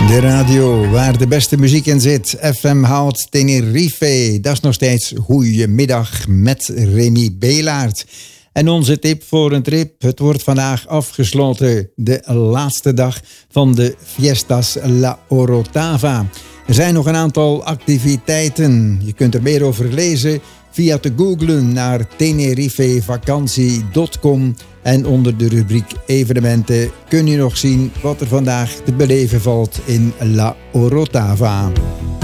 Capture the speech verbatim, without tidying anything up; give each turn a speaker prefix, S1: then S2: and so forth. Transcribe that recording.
S1: De radio waar de beste muziek in zit. F M Hout Tenerife. Dat is nog steeds Goeiemiddag met Remy Belaert. En onze tip voor een trip. Het wordt vandaag afgesloten. De laatste dag van de Fiestas La Orotava. Er zijn nog een aantal activiteiten. Je kunt er meer over lezen via te googlen naar tenerifevakantie punt com. En onder de rubriek evenementen kun je nog zien wat er vandaag te beleven valt in La Orotava.